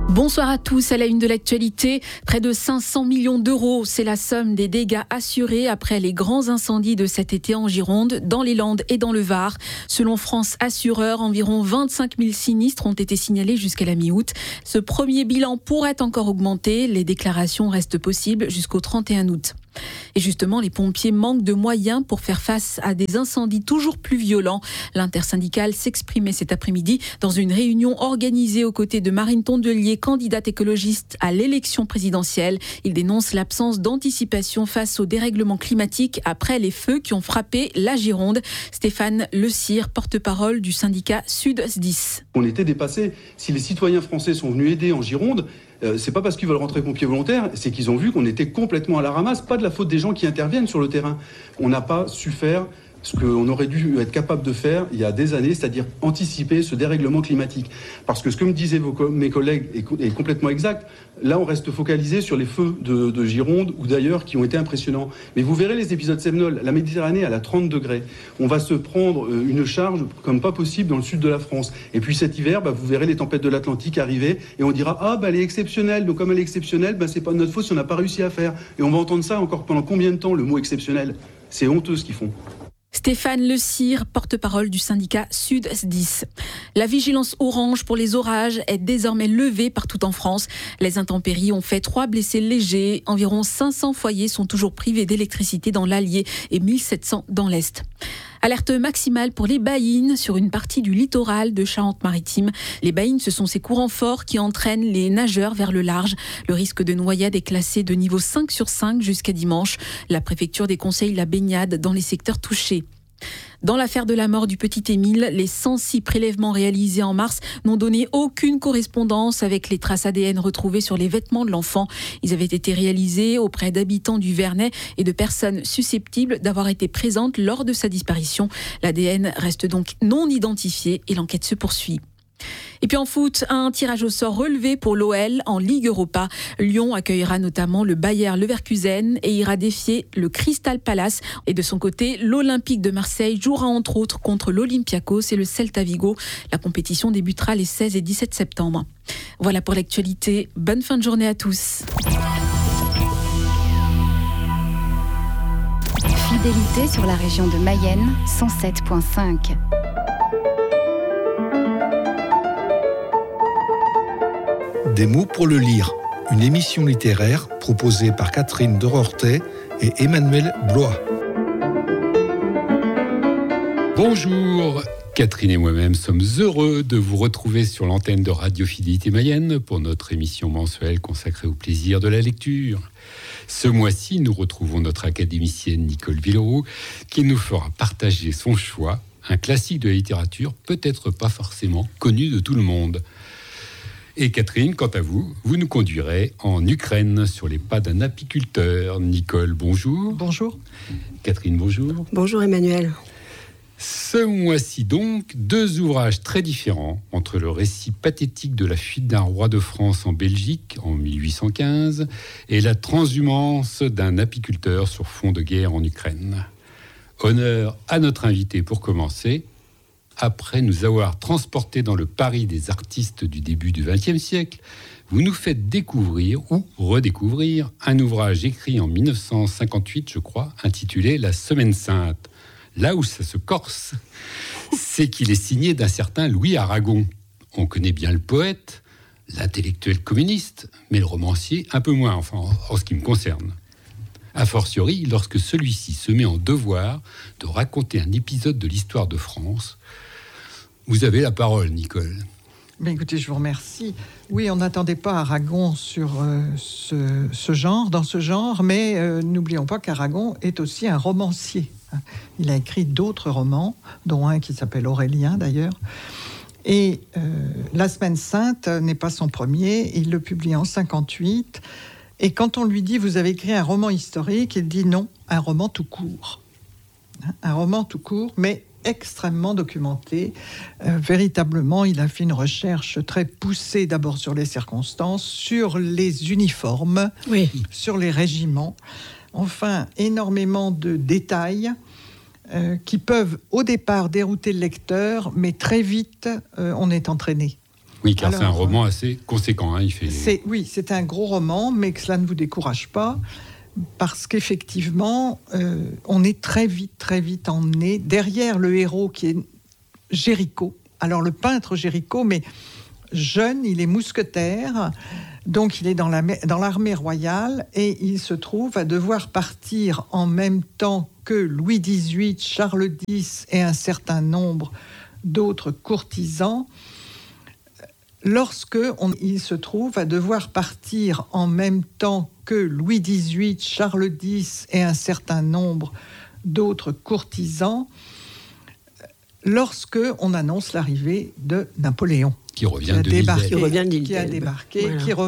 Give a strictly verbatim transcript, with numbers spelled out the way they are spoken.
Bonsoir à tous. À la une de l'actualité, près de cinq cents millions d'euros, c'est la somme des dégâts assurés après les grands incendies de cet été en Gironde, dans les Landes et dans le Var. Selon France Assureur, environ vingt-cinq mille sinistres ont été signalés jusqu'à la mi-août. Ce premier bilan pourrait encore augmenter. Les déclarations restent possibles jusqu'au trente et un août. Et justement, les pompiers manquent de moyens pour faire face à des incendies toujours plus violents. L'intersyndicale s'exprimait cet après-midi dans une réunion organisée aux côtés de Marine Tondelier, candidate écologiste à l'élection présidentielle. Il dénonce l'absence d'anticipation face au dérèglement climatique après les feux qui ont frappé la Gironde. Stéphane Le Sire, porte-parole du syndicat Sud S dix. On était dépassés. Si les citoyens français sont venus aider en Gironde, Euh, c'est pas parce qu'ils veulent rentrer pompiers volontaires, c'est qu'ils ont vu qu'on était complètement à la ramasse, pas de la faute des gens qui interviennent sur le terrain. On n'a pas su faire ce qu'on aurait dû être capable de faire il y a des années, c'est-à-dire anticiper ce dérèglement climatique. Parce que ce que me disaient vos co- mes collègues est, co- est complètement exact. Là, on reste focalisé sur les feux de, de Gironde ou d'ailleurs qui ont été impressionnants. Mais vous verrez les épisodes sévenols. La Méditerranée, elle a trente degrés. On va se prendre euh, une charge comme pas possible dans le sud de la France. Et puis cet hiver, bah, vous verrez les tempêtes de l'Atlantique arriver et on dira « Ah, bah, elle est exceptionnelle. Donc comme elle est exceptionnelle, bah, c'est pas de notre faute si on n'a pas réussi à faire. » Et on va entendre ça encore pendant combien de temps, le mot exceptionnel ? C'est honteux ce qu'ils font. Stéphane Le Sire, porte-parole du syndicat Sud S dix. La vigilance orange pour les orages est désormais levée partout en France. Les intempéries ont fait trois blessés légers. Environ cinq cents foyers sont toujours privés d'électricité dans l'Allier et mille sept cents dans l'Est. Alerte maximale pour les baïnes sur une partie du littoral de Charente-Maritime. Les baïnes, ce sont ces courants forts qui entraînent les nageurs vers le large. Le risque de noyade est classé de niveau cinq sur cinq jusqu'à dimanche. La préfecture déconseille la baignade dans les secteurs touchés. Dans l'affaire de la mort du petit Émile, les cent six prélèvements réalisés en mars n'ont donné aucune correspondance avec les traces A D N retrouvées sur les vêtements de l'enfant. Ils avaient été réalisés auprès d'habitants du Vernet et de personnes susceptibles d'avoir été présentes lors de sa disparition. L'A D N reste donc non identifié et l'enquête se poursuit. Et puis en foot, un tirage au sort relevé pour l'O L en Ligue Europa. Lyon accueillera notamment le Bayer Leverkusen et ira défier le Crystal Palace. Et de son côté, l'Olympique de Marseille jouera entre autres contre l'Olympiakos et le Celta Vigo. La compétition débutera les seize et dix-sept septembre. Voilà pour l'actualité. Bonne fin de journée à tous. Fidélité sur la région de Mayenne, cent sept virgule cinq. Des mots pour le lire, une émission littéraire proposée par Catherine Dorortet et Emmanuel Blois. Bonjour, Catherine et moi-même sommes heureux de vous retrouver sur l'antenne de Radio Fidélité Mayenne pour notre émission mensuelle consacrée au plaisir de la lecture. Ce mois-ci, nous retrouvons notre académicienne Nicole Villeroux qui nous fera partager son choix, un classique de la littérature, peut-être pas forcément connu de tout le monde. Et Catherine, quant à vous, vous nous conduirez en Ukraine sur les pas d'un apiculteur. Nicole, bonjour. Bonjour. Catherine, bonjour. Bonjour Emmanuel. Ce mois-ci donc, deux ouvrages très différents entre le récit pathétique de la fuite d'un roi de France en Belgique en mille huit cent quinze et la transhumance d'un apiculteur sur fond de guerre en Ukraine. Honneur à notre invité pour commencer. Après nous avoir transportés dans le Paris des artistes du début du vingtième siècle, vous nous faites découvrir ou redécouvrir un ouvrage écrit en mille neuf cent cinquante-huit, je crois, intitulé « La Semaine Sainte ». Là où ça se corse, c'est qu'il est signé d'un certain Louis Aragon. On connaît bien le poète, l'intellectuel communiste, mais le romancier un peu moins, enfin en ce qui me concerne. A fortiori, lorsque celui-ci se met en devoir de raconter un épisode de l'histoire de France. Vous avez la parole, Nicole. Ben écoutez, je vous remercie. Oui, on n'attendait pas Aragon sur euh, ce, ce genre, dans ce genre, mais euh, n'oublions pas qu'Aragon est aussi un romancier. Il a écrit d'autres romans, dont un qui s'appelle Aurélien d'ailleurs. Et euh, La Semaine Sainte n'est pas son premier, il le publie en cinquante-huit. Et quand on lui dit « Vous avez écrit un roman historique », il dit « Non, un roman tout court ». Un roman tout court, mais extrêmement documenté. Euh, véritablement, il a fait une recherche très poussée, d'abord sur les circonstances, sur les uniformes, oui. sur les régiments. Enfin, énormément de détails euh, qui peuvent, au départ, dérouter le lecteur, mais très vite, euh, on est entraîné. Oui, car Alors, c'est un roman assez conséquent. Hein, il fait... c'est, oui, c'est un gros roman, mais que cela ne vous décourage pas, parce qu'effectivement, euh, on est très vite, très vite emmené derrière le héros qui est Géricault. Alors le peintre Géricault, mais jeune, il est mousquetaire, donc il est dans, la, dans l'armée royale, et il se trouve à devoir partir en même temps que Louis dix-huit, Charles X et un certain nombre d'autres courtisans. Lorsque on, il se trouve à devoir partir en même temps que Louis dix-huit, Charles X et un certain nombre d'autres courtisans, lorsque on annonce l'arrivée de Napoléon, qui revient qui a de débarqué, l'île d'Elbe. Qui revient de l'île qui a d'Elbe. débarqué, Voilà. qui